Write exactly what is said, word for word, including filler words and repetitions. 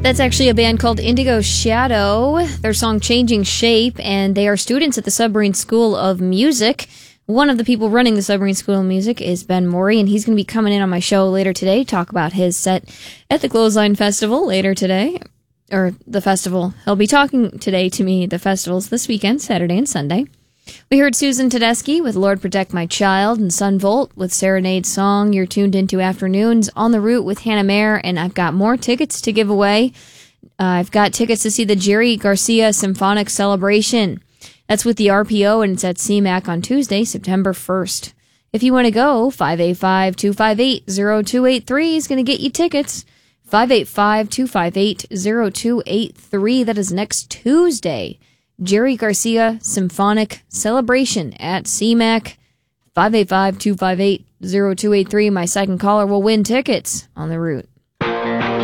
That's actually a band called Indigo Shadow. Their song Changing Shape, and they are students at the Submarine School of Music. One of the people running the Submarine School of Music is Ben Morey, and he's going to be coming in on my show later today to talk about his set at the Clothesline Festival later today. Or the festival. He'll be talking today to me, the festivals this weekend, Saturday and Sunday. We heard Susan Tedeschi with Lord Protect My Child, and Sunvolt with Serenade's song. You're tuned into Afternoons on the Route with Hannah Mayer, and I've got more tickets to give away. Uh, I've got tickets to see the Jerry Garcia Symphonic Celebration. That's with the R P O, and it's at C MAC on Tuesday, September first. If you want to go, five eight five, two five eight, zero two eight three is going to get you tickets. five eight five, two five eight, zero two eight three. That is next Tuesday. Jerry Garcia Symphonic Celebration at C MAC. five eight five, two five eight, zero two eight three. My second caller will win tickets on the Route.